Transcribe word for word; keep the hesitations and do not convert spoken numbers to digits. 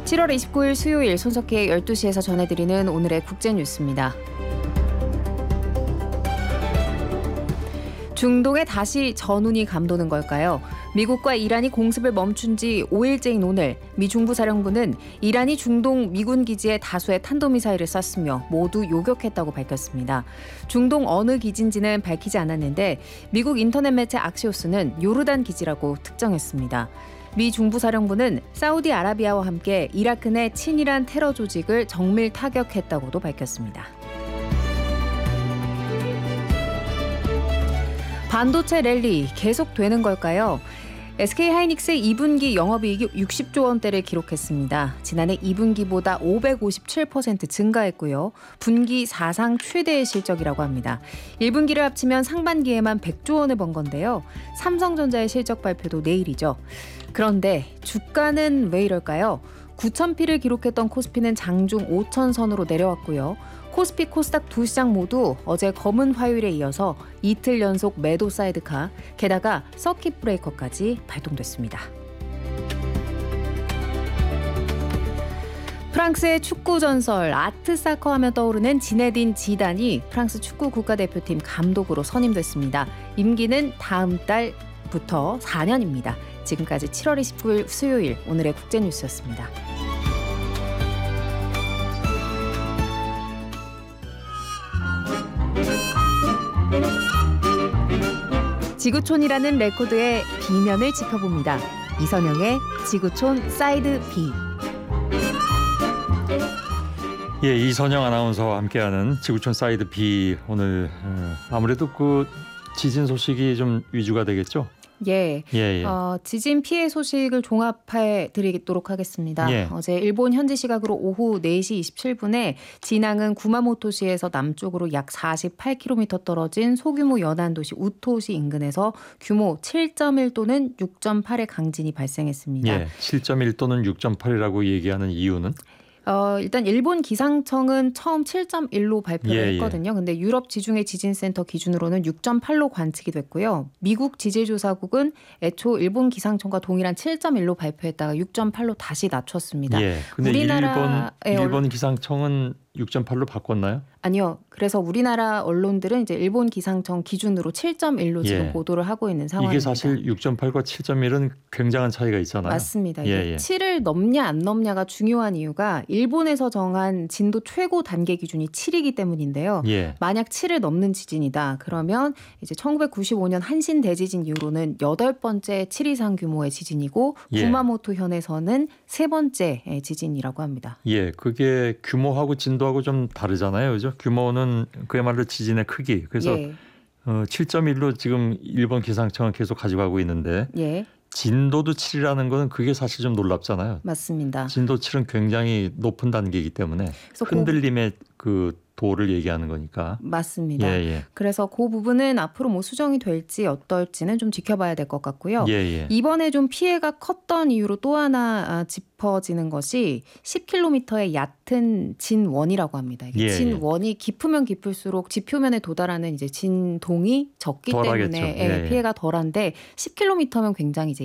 칠월 이십구일 수요일 손석희의 열두 시에서 전해드리는 오늘의 국제뉴스입니다. 중동에 다시 전운이 감도는 걸까요? 미국과 이란이 공습을 멈춘 지 오일째인 오늘 미 중부사령부는 이란이 중동 미군 기지에 다수의 탄도미사일을 쐈으며 모두 요격했다고 밝혔습니다. 중동 어느 기지인지는 밝히지 않았는데 미국 인터넷 매체 악시오스는 요르단 기지라고 특정했습니다. 미 중부사령부는 사우디아라비아와 함께 이라크 내 친이란 테러 조직을 정밀 타격했다고도 밝혔습니다. 반도체 랠리 계속되는 걸까요? 에스케이하이닉스 이 분기 영업이익이 육십조 원대를 기록했습니다. 지난해 이 분기보다 오백오십칠 퍼센트 증가했고요. 분기 사상 최대의 실적이라고 합니다. 일 분기를 합치면 상반기에만 백조 원을 번 건데요. 삼성전자의 실적 발표도 내일이죠. 그런데 주가는 왜 이럴까요? 구천 피를 기록했던 코스피는 장중 오천 선으로 내려왔고요. 코스피, 코스닥 두 시장 모두 어제 검은 화요일에 이어서 이틀 연속 매도 사이드카, 게다가 서킷 브레이커까지 발동됐습니다. 프랑스의 축구 전설 아트사커 하면 떠오르는 지네딘 지단이 프랑스 축구 국가대표팀 감독으로 선임됐습니다. 임기는 다음 달부터 사 년입니다. 지금까지 칠월 이십구일 수요일 오늘의 국제뉴스였습니다. 지구촌이라는 레코드의 B면을 짚어봅니다. 이선영의 지구촌 사이드 B. 예, 이선영 아나운서와 함께하는 지구촌 사이드 B. 오늘 아무래도 그 지진 소식이 좀 위주가 되겠죠? 예, 예, 예. 어, 지진 피해 소식을 종합해 드리도록 하겠습니다. 예. 어제 일본 현지 시각으로 오후 네 시 이십칠 분에 진앙은 구마모토시에서 남쪽으로 약 사십팔 킬로미터 떨어진 소규모 연안 도시 우토시 인근에서 규모 칠 점 일 또는 육 점 팔의 강진이 발생했습니다. 예, 칠 점 일 또는 육 점 팔이라고 얘기하는 이유는? 어, 일단 일본 기상청은 처음 칠 점 일로 발표를 예, 했거든요. 근데 유럽 지중해 지진센터 기준으로는 육 점 팔로 관측이 됐고요. 미국 지질조사국은 애초 일본 기상청과 동일한 칠 점 일로 발표했다가 육 점 팔로 다시 낮췄습니다. 예. 근데 우리나라 일본 일본 기상청은 육 점 팔로 바꿨나요? 아니요. 그래서 우리나라 언론들은 이제 일본 기상청 기준으로 칠 점 일로 지금 예. 보도를 하고 있는 상황입니다. 이게 사실 육 점 팔과 칠 점 일은 굉장한 차이가 있잖아요. 맞습니다. 이게 예, 예. 칠을 넘냐 안 넘냐가 중요한 이유가 일본에서 정한 진도 최고 단계 기준이 칠이기 때문인데요. 예. 만약 칠을 넘는 지진이다. 그러면 이제 천구백구십오 년 한신 대지진 이후로는 여덟 번째 칠 이상 규모의 지진이고 예. 구마모토 현에서는 세 번째 지진이라고 합니다. 예, 그게 규모하고 진도하고 좀 다르잖아요. 그죠? 규모는 그야말로 지진의 크기. 그래서 예. 어, 칠 점 일로 지금 일본 기상청은 계속 가져가고 있는데 예. 진도도 칠이라는 거는 그게 사실 좀 놀랍잖아요. 맞습니다. 진도 칠은 굉장히 높은 단계이기 때문에 흔들림의 그 도를 얘기하는 거니까. 맞습니다. 예, 예. 그래서 그 부분은 앞으로 뭐 수정이 될지 어떨지는 좀 지켜봐야 될 것 같고요. 예, 예. 이번에 좀 피해가 컸던 이유로 또 하나 짚어지는 것이 십 킬로미터의 얕은 진원이라고 합니다. 이게 예, 진원이 깊으면 깊을수록 지표면에 도달하는 이제 진동이 적기 덜하겠죠. 때문에 예, 예. 피해가 덜한데 십 킬로미터면 굉장히 이제